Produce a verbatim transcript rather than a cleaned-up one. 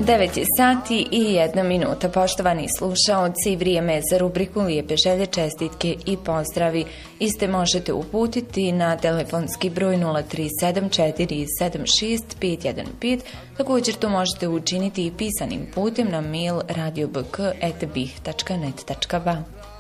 devet je sati i jedna minuta. Poštovani slušaoci, vrijeme za rubriku Lijepe želje, čestitke i pozdravi. Iste možete uputiti na telefonski broj nula tri sedam četiri sedam šest pet jedan pet. Također to možete učiniti i pisanim putem na mail radio b k at bih tačka net tačka ba.